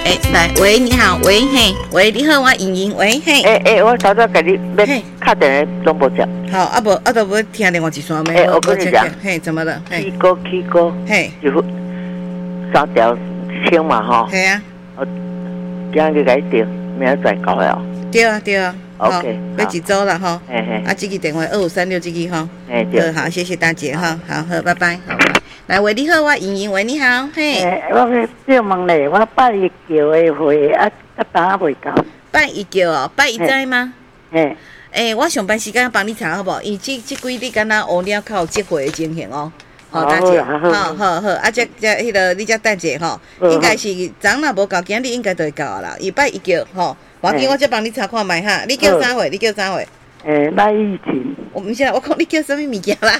来，喂，你好，喂，嘿，喂，你好，我莹莹，喂，嘿， 我早早给你要打电话拢无接。 好，都无听另外一串咩？ 我跟你讲， 嘿，怎么了？ 起歌， 嘿， 就3条1000嘛吼。 系啊， 我今日给你调，明仔载搞了。 对啊。 OK， 要一周了哈。 嘿。 这个电话2536这个哈。 对。 好，谢谢大姐哈。好，拜拜。好，来，喂，你好，我莹莹，喂，你好，嘿。 我要问咧，我拜一桥的会打未到。 拜一桥哦，拜一知吗？我上班时间帮你查好不好？因为这几日敢若乌鸟较有积会的情形哦。好，大姐，好，迄个你才等者吼，应该是昨若无到，今日应该就会到啦。伊拜一桥吼，无要紧，我再帮你查看卖哈。你叫啥货？ 赖以前。 我唔晓，我讲你叫什么物件啦？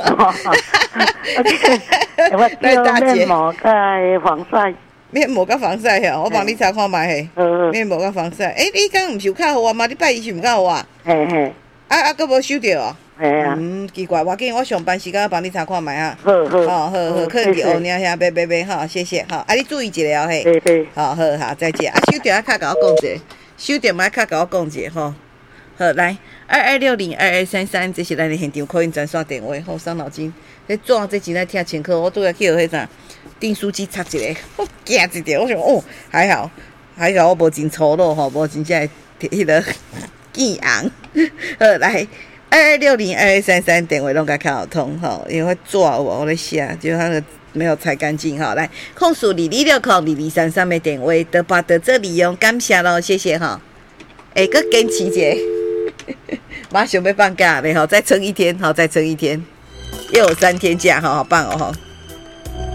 我叫面膜甲防晒。 面膜甲防晒吼，我帮你查看卖嘿。面膜甲防晒，你刚唔是有较好啊吗？你拜一是唔较好啊？佫无收着哦。奇怪，我紧，我上班时间帮你查看卖哈。好，可能伫乌鸟遐买哈，谢谢哈。你注意一下哦嘿。好，再见。收着较甲我讲者，收着嘛较甲我讲者吼。好，来22602233，这是咱的现场口音专线电话。好，伤脑筋，这纸这真来听清楚，我拄要去迄啥订书机插一个，我惊一条，我想还好，我无真粗鲁吼，无真正迄个见红。好，来22602233电话拢甲敲通吼，因为我纸有我咧写，就那个没有裁干净哈。来，控诉22602233的电话，得把到这里用，感谢咯，谢谢哈。佫坚持者，马上要放假了吼，再撑一天，又有3天假，好棒哦吼。